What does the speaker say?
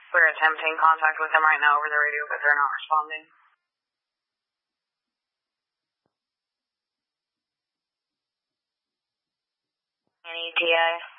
We're attempting contact with them right now over the radio, but they're not responding. Any ETA?